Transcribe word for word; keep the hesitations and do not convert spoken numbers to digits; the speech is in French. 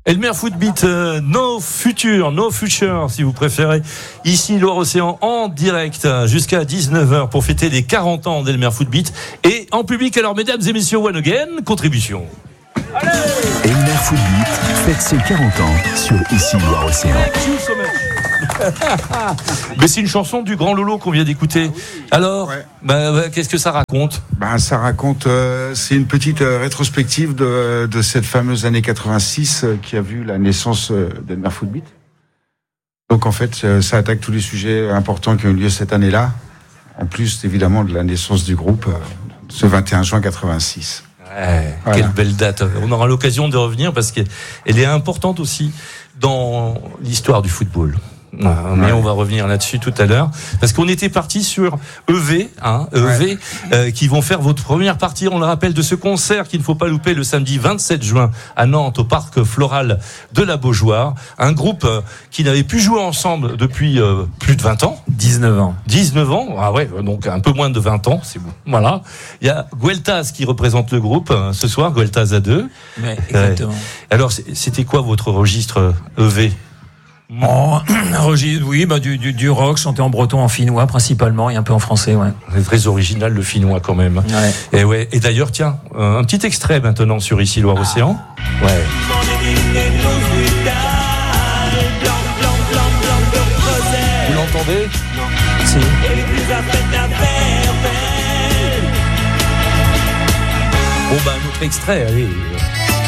Elmer Footbeat, euh, No Future, No Future, si vous préférez. Ici, Loire-Océan, en direct, jusqu'à dix-neuf heures, pour fêter les quarante ans d'Elmer Footbeat. Et en public, alors, mesdames et messieurs, one again, contribution. Allez Elmer Footbeat fête ses quarante ans sur Ici Loire-Océan. Mais c'est une chanson du grand Lolo qu'on vient d'écouter. Alors, ouais. bah, bah, qu'est-ce que ça raconte ? bah, Ça raconte, euh, c'est une petite euh, rétrospective de, de cette fameuse année quatre-vingt-six euh, qui a vu la naissance euh, d'Elmer Footbeat. Donc en fait, euh, ça attaque tous les sujets importants qui ont eu lieu cette année-là, en plus évidemment de la naissance du groupe, euh, ce vingt et un juin quatre-vingt-six. Ouais, voilà. Quelle belle date. On aura l'occasion de revenir parce qu'elle est importante aussi dans l'histoire du football. Ouais, mais ouais. On va revenir là-dessus tout à l'heure parce qu'on était parti sur E V, hein, E V ouais. euh, qui vont faire votre première partie, on le rappelle, de ce concert qu'il ne faut pas louper le samedi vingt-sept juin à Nantes au parc floral de la Beaujoire, un groupe euh, qui n'avait plus joué ensemble depuis euh, plus de vingt ans. dix-neuf ans. dix-neuf ans, ah ouais, donc un peu moins de vingt ans, c'est bon. Voilà. Il y a Gueltas qui représente le groupe euh, ce soir, Gueltas à deux. Ouais, exactement. Euh, alors c'était quoi votre registre E V ? Oh, oui, bah du, du, du rock chanté en breton, en finnois principalement et un peu en français, ouais. C'est très original le finnois quand même. Ouais. Et ouais. Et d'ailleurs, tiens, un petit extrait maintenant sur Ici Loire-Océan. Ah. Ouais. Vous l'entendez ? Non. Si. Bon bah un autre extrait, allez.